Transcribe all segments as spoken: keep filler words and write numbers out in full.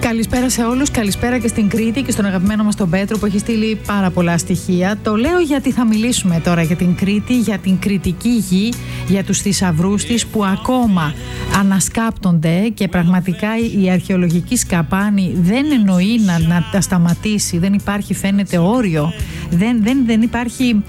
Καλησπέρα σε όλους, καλησπέρα και στην Κρήτη και στον αγαπημένο μας τον Πέτρο που έχει στείλει πάρα πολλά στοιχεία. Το λέω γιατί θα μιλήσουμε τώρα για την Κρήτη, για την κρητική γη, για τους θησαυρούς της που ακόμα ανασκάπτονται και πραγματικά η αρχαιολογική σκαπάνη δεν εννοεί να, να τα σταματήσει, δεν υπάρχει φαίνεται όριο, δεν, δεν, δεν υπάρχει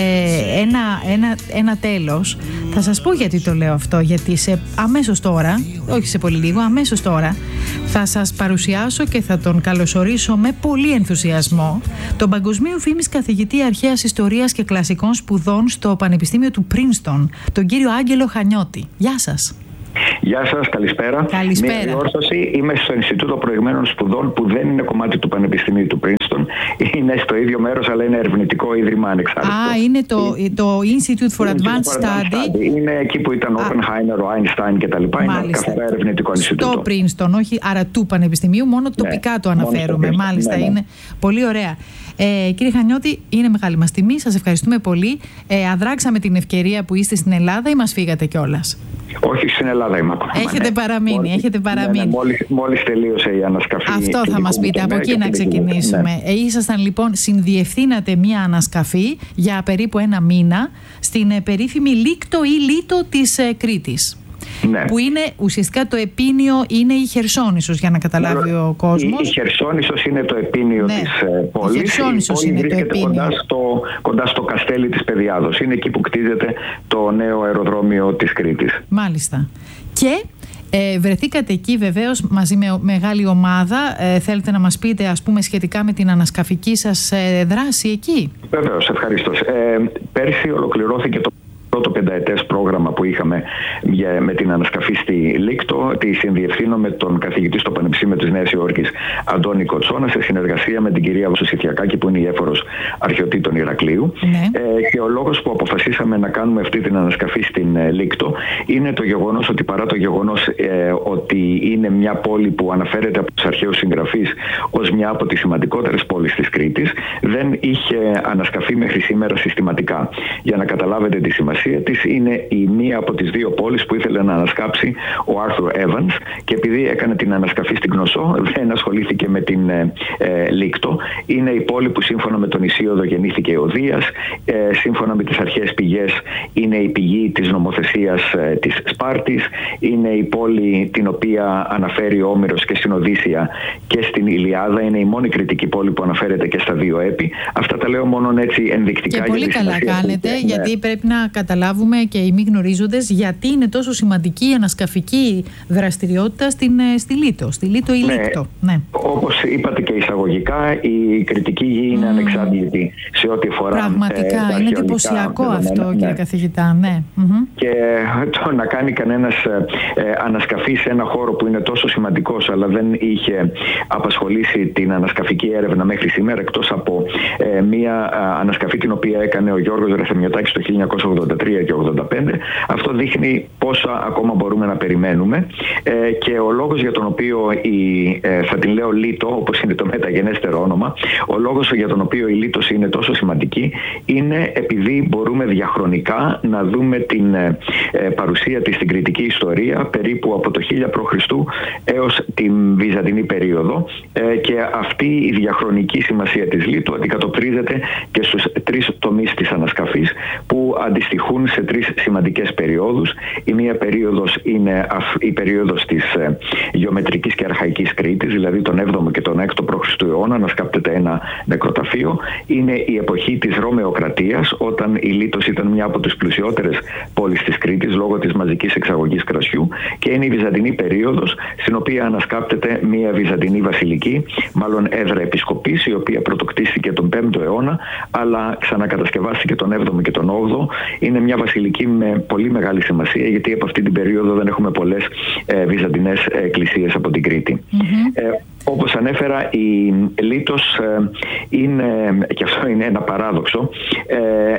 ε, ένα, ένα, ένα τέλος. Θα σας πω γιατί το λέω αυτό, γιατί σε, αμέσως τώρα, όχι σε πολύ λίγο, αμέσως τώρα θα σας παρουσιάσω και θα τον καλωσορίσω με πολύ ενθουσιασμό τον παγκοσμίου φήμης καθηγητή αρχαίας ιστορίας και κλασικών σπουδών στο Πανεπιστήμιο του Πρίνστον, τον κύριο Άγγελο Χανιώτη. Γεια σας. Γεια σας, καλησπέρα. Καλησπέρα. Μια διόρθωση, είμαι στο Ινστιτούτο Προηγμένων Σπουδών που δεν είναι κομμάτι του Πανεπιστημίου του Πρίνστον. Είναι στο ίδιο μέρος, αλλά είναι ερευνητικό ίδρυμα ανεξάρτητο. Α, είναι το, το Institute for Advanced Study. Είναι εκεί που ήταν ο Oppenheimer, ο Einstein κτλ. Είναι καθαρά ερευνητικό Ινστιτούτο. Στο Πρίνστον, όχι άρα του Πανεπιστημίου, μόνο τοπικά ναι, το αναφέρουμε. Μάλιστα, ναι, ναι. Είναι πολύ ωραία. Ε, κύριε Χανιώτη, είναι μεγάλη μας τιμή. Σας ευχαριστούμε πολύ. Ε, αδράξαμε την ευκαιρία που είστε στην Ελλάδα ή μας φύγατε κιόλας? Όχι, στην Ελλάδα είμαι ακόμα. Έχετε ναι. παραμείνει, μόλις, έχετε παραμείνει. Ναι, ναι, μόλις, μόλις τελείωσε η ανασκαφή. Αυτό θα μας πείτε, από εκεί να ξεκινήσουμε. Ναι. Ε, ήσασταν λοιπόν, συνδιευθύνατε μία ανασκαφή για περίπου ένα μήνα στην ε, περίφημη Λίκτο ή Λίτο της ε, Κρήτης. Ναι. Που είναι ουσιαστικά το επίνιο, είναι η Χερσόνησος, για να καταλάβει ο κόσμος. Η, η Χερσόνησος είναι το επίνιο ναι. της ε, πόλης. Η Χερσόνησος είναι το επίνιο. Κοντά στο, κοντά στο καστέλι της Πεδιάδος. Είναι εκεί που κτίζεται το νέο αεροδρόμιο της Κρήτης. Μάλιστα. Και ε, βρεθήκατε εκεί βεβαίως μαζί με μεγάλη ομάδα. Ε, θέλετε να μας πείτε ας πούμε σχετικά με την ανασκαφική σας ε, δράση εκεί? Βεβαίως, ευχαριστώ. Ε, πέρσι ολοκληρώθηκε το πρώτο πενταετές πρόγραμμα που είχαμε για, με την ανασκαφή στη Λίκτο. Τη συνδιευθύνω με τον καθηγητή στο Πανεπιστήμιο της Νέας Υόρκης Αντώνη Κοτσόνα, σε συνεργασία με την κυρία Βασουσιθιακάκη που είναι η έφορος αρχαιοτήτων Ηρακλείου. Ναι. Ε, και ο λόγος που αποφασίσαμε να κάνουμε αυτή την ανασκαφή στην ε, Λίκτο είναι το γεγονός ότι, παρά το γεγονός ε, ότι είναι μια πόλη που αναφέρεται από τους αρχαίους συγγραφείς ως μια από τις σημαντικότερες πόλεις της Κρήτης, δεν είχε ανασκαφεί μέχρι σήμερα συστηματικά. Για να καταλάβετε τη σημασία της, είναι η μία από τις δύο πόλεις που ήθελε να ανασκάψει ο Άρθουρ Εύανς, και επειδή έκανε την ανασκαφή στην Κνωσό δεν ασχολήθηκε με την ε, ε, Λίκτο. Είναι η πόλη που σύμφωνα με τον Ησίοδο γεννήθηκε ο Δίας, ε, σύμφωνα με τις αρχαίες πηγές είναι η πηγή της νομοθεσίας ε, της Σπάρτης, είναι η πόλη την οποία αναφέρει ο Όμηρος και στην Οδύσσεια και στην Ηλιάδα, είναι η μόνη κρητική πόλη που αναφέρεται και στα δύο έπι. Αυτά τα λέω μόνο έτσι ενδεικτικά. Και πολύ καλά κάνετε, που... γιατί ναι. πρέπει να καταλάβουμε και οι μη γνωρίζοντες γιατί είναι τόσο σημαντική η ανασκαφική δραστηριότητα στην, στη Λίτο, στη Λίτο ή ναι, Λίκτο. Ναι. Όπως είπατε και εισαγωγικά, η κρητική γη είναι mm. ανεξάρτητη σε ό,τι αφορά. Πραγματικά, ε, είναι εντυπωσιακό αυτό, ναι. κύριε καθηγητά. Ναι. Mm-hmm. Και το να κάνει κανένας ε, ανασκαφή σε ένα χώρο που είναι τόσο σημαντικός, αλλά δεν είχε απασχολήσει την ανασκαφική έρευνα μέχρι σήμερα, εκτός από ε, μία ανασκαφή την οποία έκανε ο Γιώργος Ρεθεμιωτάκης το χίλια εννιακόσια ογδόντα τρία και ογδόντα πέντε. Αυτό δείχνει πόσα ακόμα μπορούμε να περιμένουμε, ε, και ο λόγος για τον οποίο η, ε, θα την λέω Λίτο, όπως είναι το μεταγενέστερο όνομα, ο λόγος για τον οποίο η Λίτος είναι τόσο σημαντική είναι επειδή μπορούμε διαχρονικά να δούμε την ε, παρουσία της στην κρητική ιστορία περίπου από το χίλια προ Χριστού έως την Βυζαντινή περίοδο, ε, και αυτή η διαχρονική σημασία της Λίτου αντικατοπτρίζεται και στους τρεις τομείς της ανασκαφής που αντιστοιχούν σε τρεις σημαντικές περιόδους. Η μία περίοδος είναι η περίοδος της ε, γεωμετρικής και αρχαϊκής Κρήτης, δηλαδή τον έβδομο και τον έκτο προ Χριστού αιώνα, ανασκάπτεται ένα νεκροταφείο. Είναι η εποχή της Ρωμαιοκρατίας, όταν η Λίτος ήταν μια από τις πλουσιότερες πόλεις της Κρήτης λόγω της μαζικής εξαγωγής κρασιού, και είναι η Βυζαντινή περίοδος, στην οποία ανασκάπτεται μια Βυζαντινή βασιλική, μάλλον έδρα επισκοπής, η οποία πρωτοκτίστηκε τον πέμπτο αιώνα, αλλά ξανακατασκευάστηκε τον έβδομο και τον όγδοο. Είναι μια βασιλική με πολύ μεγάλη σημασία, γιατί από αυτή την περίοδο δεν έχουμε πολλές ε, βυζαντινές εκκλησίες από την Κρήτη. Mm-hmm. Ε, όπως ανέφερα, η Λίτος ε, είναι, και αυτό είναι ένα παράδοξο, ε,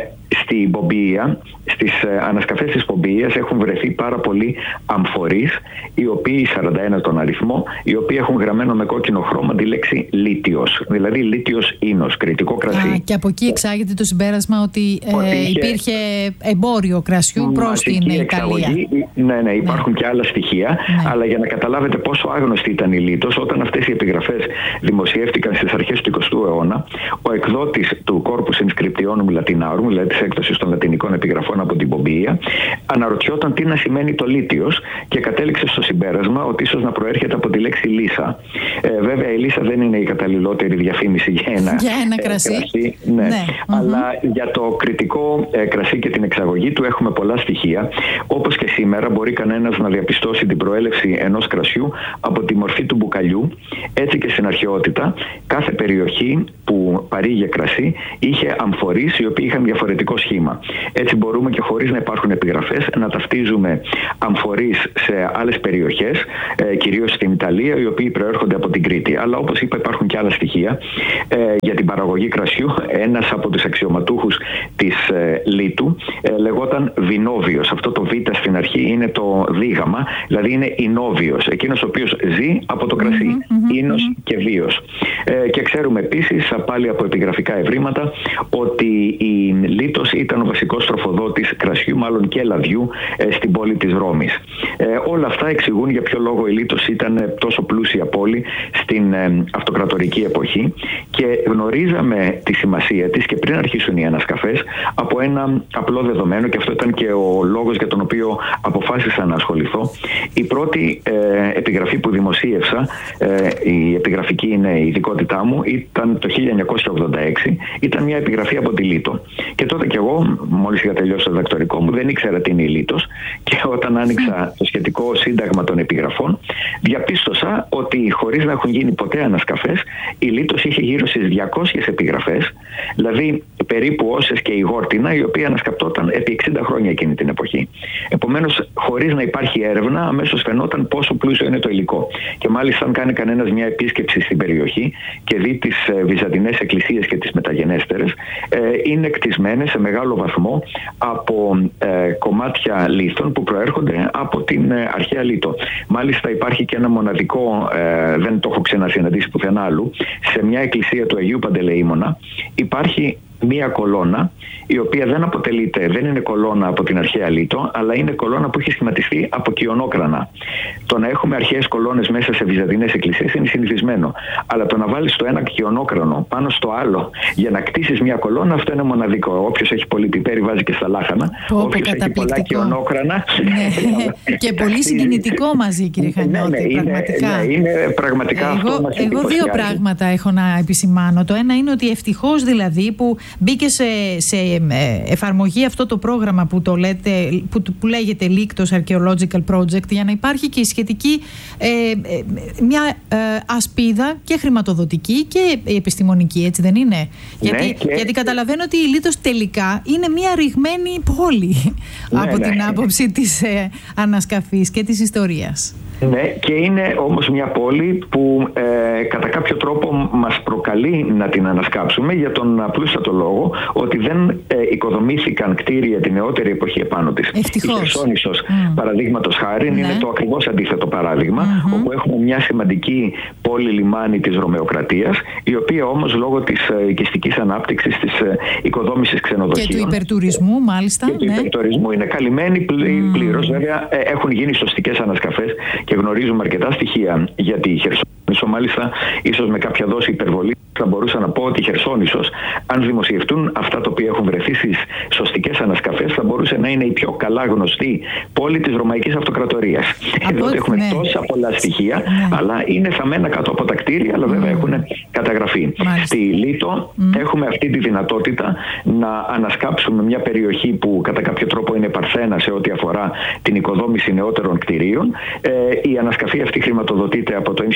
Στην Πομπία, στις ανασκαφές της Πομπίας έχουν βρεθεί πάρα πολλοί αμφορείς, οι οποίοι, σαράντα ένα τον αριθμό, οι οποίοι έχουν γραμμένο με κόκκινο χρώμα τη λέξη λίτιος, δηλαδή λίτιος ίνος, κρητικό κρασί. Α, και από εκεί εξάγεται το συμπέρασμα ότι, ότι ε, είχε υπήρχε εμπόριο κρασιού προς την Ιταλία. Εξαγωγή. Ναι, ναι, υπάρχουν ναι. και άλλα στοιχεία, ναι. αλλά για να καταλάβετε πόσο άγνωστη ήταν η λίτος, όταν αυτές οι επιγραφές δημοσιεύτηκαν στις αρχές του εικοστού αιώνα, ο εκδότης του Corpus Inscriptionum Latinarum, δηλαδή της έκδοσης των λατινικών επιγραφών από την Πομπία, αναρωτιόταν τι να σημαίνει το λίτιος και κατέληξε στο συμπέρασμα ότι ίσως να προέρχεται από τη λέξη λύσα. Ε, βέβαια η λύσα δεν είναι η καταλληλότερη διαφήμιση για ένα, για ένα ε, κρασί, κρασί ναι. Ναι. αλλά mm-hmm. για το κρητικό ε, κρασί και την εξαγωγή του έχουμε πολλά στοιχεία. Όπως και σήμερα μπορεί κανένας να διαπιστώσει την προέλευση ενός κρασιού από τη μορφή του μπουκαλιού. Έτσι και στην αρχαιότητα κάθε περιοχή που παρήγε κρασί είχε αμφορείς οι οποίοι είχαν διαφορετικό σχήμα. Έτσι μπορούμε και χωρίς να υπάρχουν επιγραφές να ταυτίζουμε αμφορείς σε άλλες περιοχές, ε, κυρίως στην Ιταλία, οι οποίοι προέρχονται από την Κρήτη. Αλλά όπως είπα υπάρχουν και άλλα στοιχεία ε, για την παραγωγή κρασιού. Ένας από τους αξιωματούχους της ε, Λίτου ε, λεγόταν Βινόβιος. Αυτό το β στην αρχή είναι το δίγαμα, δηλαδή είναι Ινόβιος, εκείνος ο οποίος ζει από το κρασί, mm-hmm, ίνος mm-hmm. και βίος. Ε, και ξέρουμε επίσης, πάλι από επιγραφικά ευρήματα, ότι η Λίτος ήταν ο βασικός τροφοδότης κρασιού, μάλλον και λαδιού, ε, στην πόλη της Ρώμης. Ε, όλα αυτά εξηγούν για ποιο λόγο η Λίτος ήταν τόσο πλούσια πόλη στην ε, αυτοκρατορική εποχή, και γνωρίζαμε τη σημασία της και πριν αρχίσουν οι ανασκαφές από ένα απλό δεδομένο, και αυτό ήταν και ο λόγος για τον οποίο αποφάσισα να ασχοληθώ. Η πρώτη ε, επιγραφή που δημοσίευσα, ε, η επιγραφική είναι η ειδικότητά μου, ήταν το χίλια εννιακόσια ογδόντα έξι, ήταν μια επιγραφή από τη Λίτο. Και τότε κι εγώ, μόλις είχα τελειώσει το διδακτορικό μου, δεν ήξερα τι είναι η Λίτος, και όταν άνοιξα το σχετικό σύνταγμα των επιγραφών, διαπίστωσα ότι χωρίς να έχουν γίνει ποτέ ανασκαφές, η Λίτος είχε γύρω στις διακόσιες επιγραφές, δηλαδή περίπου όσες και η Γόρτινα, η οποία ανασκαπτόταν επί εξήντα χρόνια εκείνη την εποχή. Επομένως, χωρίς να υπάρχει έρευνα, αμέσως φαινόταν πόσο πλούσιο είναι το υλικό. Και μάλιστα, αν κάνει κανένας μια επίσκεψη στην περιοχή και δει τις βυζαντινές εκκλησίες και τις μεταγενέστερες, ε, είναι κτισμένες σε μεγάλο βαθμό από ε, κομμάτια λίθων που προέρχονται από την ε, αρχαία Λίτο. Μάλιστα, υπάρχει και ένα μοναδικό, ε, δεν το έχω ξανασυναντήσει πουθενά άλλου, σε μια εκκλησία του Αγίου Παντελεήμονα υπάρχει μία κολόνα, η οποία δεν αποτελείται, δεν είναι κολόνα από την αρχαία Λίτο, αλλά είναι κολόνα που έχει σχηματιστεί από κυονόκρανα. Το να έχουμε αρχαίες κολόνες μέσα σε βυζαντινές εκκλησίες είναι συνηθισμένο. Αλλά το να βάλεις το ένα κυονόκρανο πάνω στο άλλο για να κτίσεις μια κολόνα, αυτό είναι μοναδικό. Όποιος έχει πολύ πιπέρι βάζει και στα λάχανα. Όποιος έχει πολλά κυονόκρανα. Ναι. Και πολύ συγκινητικό μαζί, κύριε Χανιώτη. Ναι, ναι, πραγματικά. Είναι, είναι πραγματικά εγώ, αυτό μας εγώ δύο πράγματα έχω να επισημάνω. Το ένα είναι ότι ευτυχώς δηλαδή που μπήκε σε, σε εφαρμογή αυτό το πρόγραμμα που, το λέτε, που, που λέγεται Λίκτος Archaeological Project, για να υπάρχει και η σχετική ε, ε, μια ε, ασπίδα και χρηματοδοτική και επιστημονική, έτσι δεν είναι? Ναι, γιατί, και... γιατί καταλαβαίνω ότι η Λίτος τελικά είναι μια ρηγμένη πόλη, ναι, από ναι. την άποψη της ε, ανασκαφής και της ιστορίας. Ναι, και είναι όμως μια πόλη που ε, κατά κάποιο τρόπο μας προκαλεί να την ανασκάψουμε, για τον απλούστατο λόγο ότι δεν ε, οικοδομήθηκαν κτίρια την νεότερη εποχή επάνω της. Ευτυχώς. Η Χερσόνησος, mm. παραδείγματος χάρη, ναι. είναι το ακριβώς αντίθετο παράδειγμα, mm-hmm. όπου έχουμε μια σημαντική πόλη λιμάνι της Ρωμαιοκρατίας, η οποία όμως λόγω της ε, οικιστικής ανάπτυξης, της ε, οικοδόμησης ξενοδοχείων και του υπερτουρισμού, μάλιστα. Και του ναι. υπερτουρισμού είναι καλυμμένη πλη, mm. πλήρως. Βέβαια, ε, έχουν γίνει σωστικές ανασκαφές και γνωρίζουμε αρκετά στοιχεία για τη Χερσόνησο. Μάλιστα, ίσως με κάποια δόση υπερβολή, θα μπορούσα να πω ότι η Χερσόνησος, αν δημοσιευτούν αυτά τα οποία έχουν βρεθεί στις σωστικές ανασκαφές, θα μπορούσε να είναι η πιο καλά γνωστή πόλη της Ρωμαϊκής Αυτοκρατορίας. Εδώ έχουμε ναι. τόσα πολλά στοιχεία, ναι. αλλά είναι θαμμένα κάτω από τα κτίρια, αλλά βέβαια mm. έχουν καταγραφεί. Μάλιστα. Στη Λίτο mm. έχουμε αυτή τη δυνατότητα να ανασκάψουμε μια περιοχή που κατά κάποιο τρόπο είναι παρθένα σε ό,τι αφορά την οικοδόμηση νεότερων κτιρίων. Ε, η ανασκαφή αυτή χρηματοδοτείται από το Institute for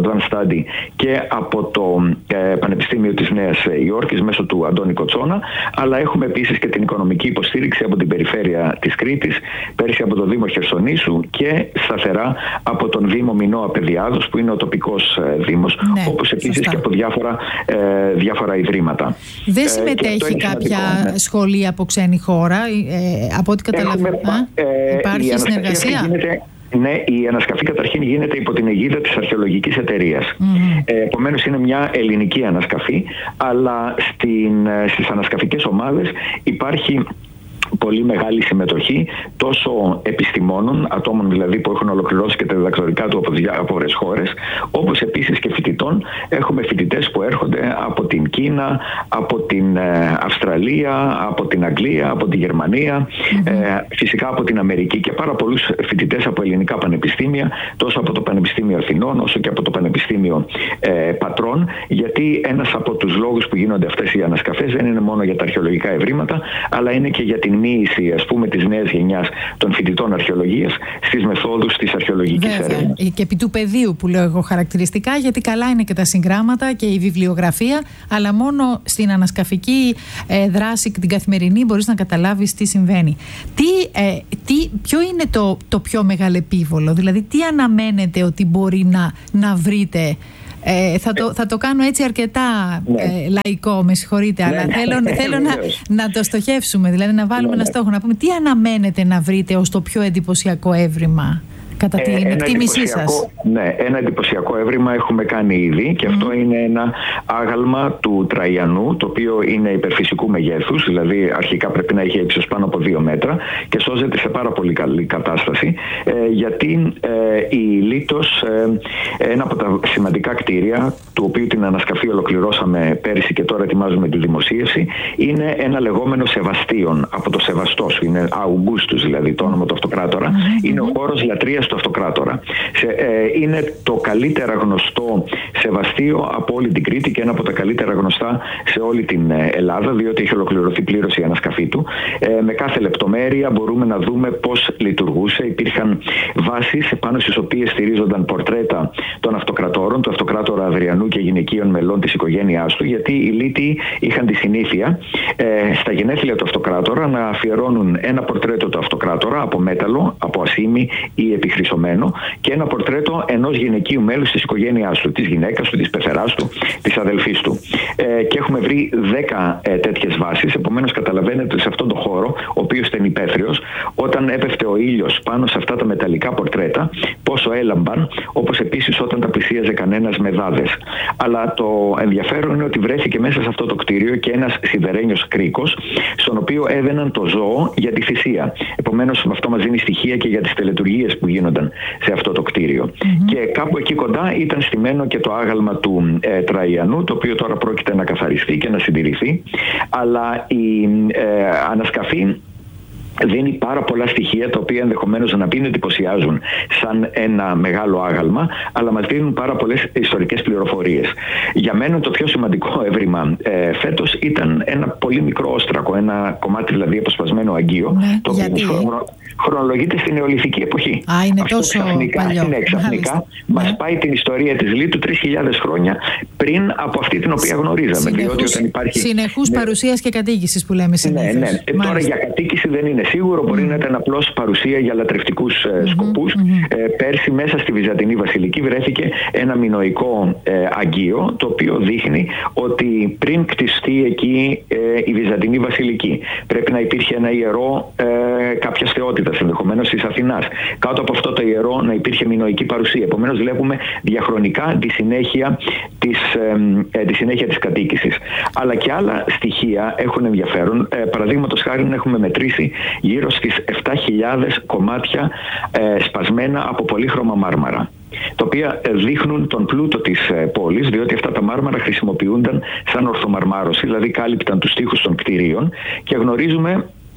Advanced Study και από το ε, Πανεπιστήμιο της Νέας Υόρκης μέσω του Αντώνη Κοτσόνα, αλλά έχουμε επίσης και την οικονομική υποστήριξη από την περιφέρεια της Κρήτης, πέρσι από το Δήμο Χερσονήσου και σταθερά από τον Δήμο Μινώα Παιδιάδος, που είναι ο τοπικός ε, δήμος, ναι, όπως επίσης σωστά. Και από διάφορα, ε, διάφορα ιδρύματα. Δεν συμμετέχει ε, κάποια ναι. σχολεία από ξένη χώρα, ε, από ό,τι καταλαβαίνω. Ε, υπάρχει συνεργασία. Γίνεται, ναι, η ανασκαφή καταρχήν γίνεται υπό την αιγίδα της Αρχαιολογικής Εταιρείας. Mm-hmm. Ε, επομένως είναι μια ελληνική ανασκαφή, αλλά στην, στις ανασκαφικές ομάδες υπάρχει πολύ μεγάλη συμμετοχή τόσο επιστημόνων, ατόμων δηλαδή που έχουν ολοκληρώσει και τα διδακτορικά του από πολλές χώρες, όπως επίσης και φοιτητών. Έχουμε φοιτητές που έρχονται από την Κίνα, από την Αυστραλία, από την Αγγλία, από τη Γερμανία, mm-hmm. ε, φυσικά από την Αμερική και πάρα πολλούς φοιτητές από ελληνικά πανεπιστήμια, τόσο από το Πανεπιστήμιο Αθηνών όσο και από το Πανεπιστήμιο ε, Πατρών, γιατί ένας από τους λόγους που γίνονται αυτές οι ανασκαφές δεν είναι μόνο για τα αρχαιολογικά ευρήματα, αλλά είναι και για την μοίηση, ας πούμε, της νέας γενιάς των φοιτητών αρχαιολογίας στις μεθόδους της αρχαιολογικής έρευνας. Και επί του πεδίου που λέω εγώ χαρακτηριστικά, γιατί καλά είναι και τα συγγράμματα και η βιβλιογραφία, αλλά μόνο στην ανασκαφική ε, δράση την καθημερινή μπορείς να καταλάβεις τι συμβαίνει. Τι, ε, τι, ποιο είναι το, το πιο μεγαλεπίβολο, δηλαδή τι αναμένετε ότι μπορεί να, να βρείτε? Ε, θα, το, θα το κάνω έτσι αρκετά ναι. ε, λαϊκό, με συγχωρείτε, ναι, αλλά ναι, θέλω, ναι, θέλω να, να το στοχεύσουμε, δηλαδή να βάλουμε ναι, ένα στόχο, να πούμε τι αναμένετε να βρείτε ως το πιο εντυπωσιακό έβριμα κατά την ε, εκτίμησή σας. Ναι, ένα εντυπωσιακό έβριμα έχουμε κάνει ήδη και mm. αυτό είναι ένα άγαλμα του Τραϊανού, το οποίο είναι υπερφυσικού μεγέθους, δηλαδή αρχικά πρέπει να έχει ύψος πάνω από δύο μέτρα και σώζεται σε πάρα πολύ καλή κατάσταση, ε, γιατί ε, η Λίτος, ε, ένα από τα σημαντικά κτίρια, του οποίου την ανασκαφή ολοκληρώσαμε πέρυσι και τώρα ετοιμάζουμε τη δημοσίευση, είναι ένα λεγόμενο Σεβαστίον, από το Σεβαστός, είναι Αουγκούστους δηλαδή το όνομα του αυτοκράτορα, mm-hmm. είναι ο χώρος λατρείας του αυτοκράτορα. Σε, ε, είναι το καλύτερα γνωστό σεβαστείο από όλη την Κρήτη και ένα από τα καλύτερα γνωστά σε όλη την Ελλάδα, διότι έχει ολοκληρωθεί πλήρως η ανασκαφή του. Ε, με κάθε λεπτομέρεια μπορούμε να δούμε πώς λειτουργούσε. Υπήρχαν βάσεις πάνω στις οποίες στηρίζονταν πορτρέτα των αυτοκρατόρων, του αυτοκράτορα Αδριανού και γυναικείων μελών της οικογένειάς του, γιατί οι Λίτιοι είχαν τη συνήθεια ε, στα γενέθλια του αυτοκράτορα να αφιερώνουν ένα πορτρέτο του αυτοκράτορα από μέταλλο, από ασήμι ή επιχρυσωμένο και ένα πορτρέτο ενός γυναικείου μέλους της οικογένειάς του, της γυναίκας του, της πεθεράς του, της αδελφής του. Ε, και έχουμε βρει δέκα ε, τέτοιες βάσεις. Επομένως, καταλαβαίνετε ότι σε αυτόν τον χώρο, ο οποίος ήταν υπαίθριος, όταν έπεφτε ο ήλιος πάνω σε αυτά τα μεταλλικά πορτρέτα, πόσο έλαμπαν, όπως επίσης όταν τα πλησίαζε κανένας με δάδες. Αλλά το ενδιαφέρον είναι ότι βρέθηκε μέσα σε αυτό το κτίριο και ένας σιδερένιος κρίκος, στον οποίο έδαιναν το ζώο για τη θυσία. Επομένως, αυτό μας δίνει στοιχεία και για τις τελετουργίες που γίνονταν σε αυτό το κτίριο. Mm-hmm. Και κάπου εκεί κοντά ήταν στημένο και το άγαλμα του ε, Τραϊανού, το οποίο τώρα πρόκειται να καθαριστεί και να συντηρηθεί. Αλλά η ε, ανασκαφή δίνει πάρα πολλά στοιχεία, τα οποία ενδεχομένως να μην εντυπωσιάζουν σαν ένα μεγάλο άγαλμα, αλλά μας δίνουν πάρα πολλές ιστορικές πληροφορίες. Για μένα το πιο σημαντικό έβριμα ε, φέτος ήταν ένα πολύ μικρό όστρακο, ένα κομμάτι δηλαδή αποσπασμένο αγγείο, ναι, το οποίο χρονο, χρονολογείται στην νεολιθική εποχή. Α, είναι αυτό τόσο ξαφνικά, παλιό. Ναι, ξαφνικά μας ναι. πάει την ιστορία της Λίτου τρεις χιλιάδες χρόνια πριν από αυτή την οποία γνωρίζαμε. Συνεχούς, διότι όταν υπάρχει, συνεχούς ναι, παρουσίας και κατοίκησης που λέμε συνήθως. Ναι, ναι. Τώρα για κατοίκηση δεν είναι σίγουρο, μπορεί mm. να ήταν απλώς παρουσία για λατρευτικούς mm-hmm, σκοπούς. Mm-hmm. Ε, πέρσι μέσα στη Βυζαντινή Βασιλική βρέθηκε ένα μινωικό ε, αγγείο, το οποίο δείχνει ότι πριν κτιστεί εκεί ε, η Βυζαντινή Βασιλική πρέπει να υπήρχε ένα ιερό ε, κάποιας θεότητας, ενδεχομένως της Αθηνάς. Κάτω από αυτό το ιερό να υπήρχε μινωική παρουσία. Επομένως βλέπουμε διαχρονικά τη συνέχεια της, ε, ε, τη συνέχεια της κατοίκησης. Αλλά και άλλα στοιχεία έχουν ενδιαφέρον. Ε, παραδείγματος χάρη έχουμε μετρήσει γύρω στις επτά χιλιάδες κομμάτια ε, σπασμένα από πολύχρωμα μάρμαρα, τα οποία δείχνουν τον πλούτο της ε, πόλης, διότι αυτά τα μάρμαρα χρησιμοποιούνταν σαν ορθομαρμάρωση, δηλαδή κάλυπταν τους τοίχους των κτηρίων, και γνωρίζουμε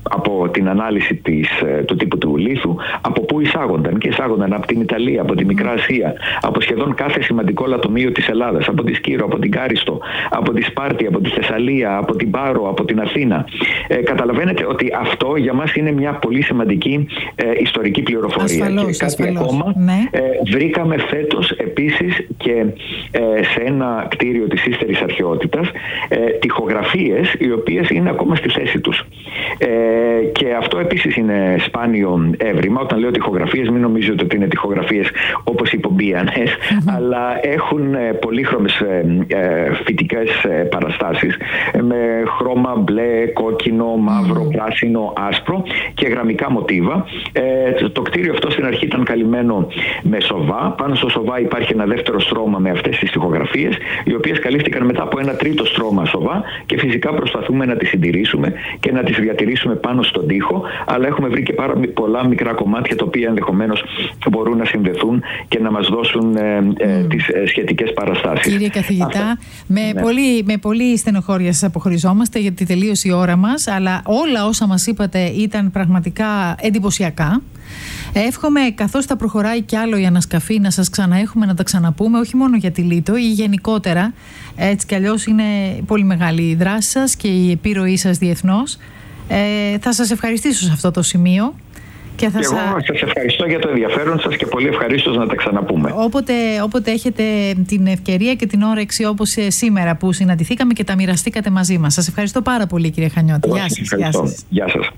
από την ανάλυση της, του τύπου του λίθου, από πού εισάγονταν. Και εισάγονταν από την Ιταλία, από τη Μικρά Ασία, από σχεδόν κάθε σημαντικό λατομείο της Ελλάδας, από τη Σκύρο, από την Κάριστο, από τη Σπάρτη, από τη Θεσσαλία, από την Πάρο, από την Αθήνα. Ε, καταλαβαίνετε ότι αυτό για μας είναι μια πολύ σημαντική ε, ιστορική πληροφορία. Ασφαλώς, και κάτι ασφαλώς. ακόμα Ναι. ε, βρήκαμε φέτος επίσης και ε, σε ένα κτίριο της ύστερης αρχαιότητας ε, τοιχογραφίες οι οποίες είναι ακόμα στη θέση τους. Ε, και αυτό επίσης είναι σπάνιο έβριμα. Όταν λέω τοιχογραφίες, μην νομίζετε ότι είναι τοιχογραφίες όπως υπομπίανες, mm-hmm. αλλά έχουν ε, πολύχρωμες ε, ε, φυτικές ε, παραστάσεις ε, με χρώμα μπλε, κόκκινο, μαύρο, mm. πράσινο, άσπρο και γραμμικά μοτίβα. Ε, το κτίριο αυτό στην αρχή ήταν καλυμμένο με σοβά. Πάνω στο σοβά υπάρχει ένα δεύτερο στρώμα με αυτές τις τοιχογραφίες, οι οποίες καλύφθηκαν μετά από ένα τρίτο στρώμα σοβά και φυσικά προσπαθούμε να τις συντηρήσουμε και να τις διατηρήσουμε πάνω στον τοίχο, αλλά έχουμε βρει και πάρα πολλά μικρά κομμάτια τα οποία ενδεχομένως μπορούν να συνδεθούν και να μας δώσουν ε, ε, mm. τις ε, σχετικές παραστάσεις. Κύριε καθηγητά, Αυτά. με, ναι. πολύ, με πολύ στενοχώρια σας αποχωριζόμαστε γιατί τελείωσε η ώρα μας, αλλά όλα όσα μας είπατε ήταν πραγματικά εντυπωσιακά. Εύχομαι καθώς θα προχωράει κι άλλο η ανασκαφή να σας ξαναέχουμε, να τα ξαναπούμε, όχι μόνο για τη Λίτο ή γενικότερα, έτσι κι αλλιώς είναι πολύ μεγάλη η δράση σας και η επιρροή σας διεθνώς. Ε, θα σας ευχαριστήσω σε αυτό το σημείο. Και θα και εγώ σα... σας ευχαριστώ για το ενδιαφέρον σας και πολύ ευχαρίστως να τα ξαναπούμε. Όποτε, όποτε έχετε την ευκαιρία και την όρεξη όπως σήμερα που συναντηθήκαμε και τα μοιραστήκατε μαζί μας. Σας ευχαριστώ πάρα πολύ, κύριε Χανιώτη. Γεια σας. Γεια σας. Γεια σας.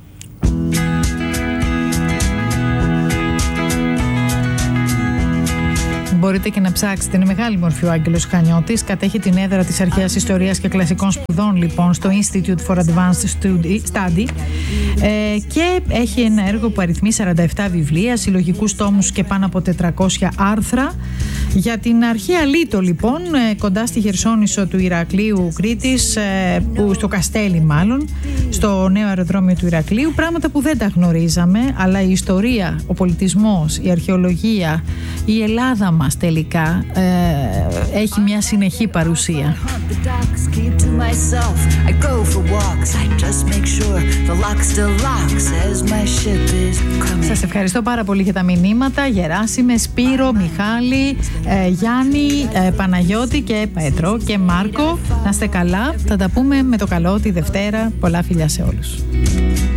Μπορείτε και να ψάξετε, είναι μεγάλη μορφή ο Άγγελος Χανιώτης. Κατέχει την έδρα της αρχαίας ιστορίας και κλασικών σπουδών, λοιπόν, στο Institute for Advanced Study. Ε, και έχει ένα έργο που αριθμεί σαράντα επτά βιβλία, συλλογικούς τόμους και πάνω από τετρακόσια άρθρα. Για την αρχαία Λίτο, λοιπόν, κοντά στη Χερσόνησο του Ηρακλείου Κρήτης, ε, που, στο Καστέλι μάλλον, στο νέο αεροδρόμιο του Ηρακλείου, πράγματα που δεν τα γνωρίζαμε, αλλά η ιστορία, ο πολιτισμός, η αρχαιολογία, η Ελλάδα μας τελικά ε, έχει μια συνεχή παρουσία. Σας ευχαριστώ πάρα πολύ για τα μηνύματα. Γεράσιμε, Σπύρο, Μιχάλη, ε, Γιάννη, ε, Παναγιώτη και Πέτρο και Μάρκο. Να είστε καλά. Θα τα πούμε με το καλό τη Δευτέρα. Πολλά φιλιά σε όλους.